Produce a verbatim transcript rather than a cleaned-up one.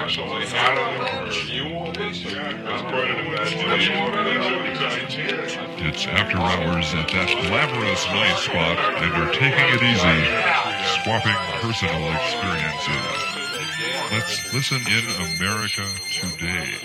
actually. I don't know. You want this? That's quite an imagination. It's After Hours at that glamorous night spot, and you're taking it easy, swapping personal experiences. Let's listen in America today.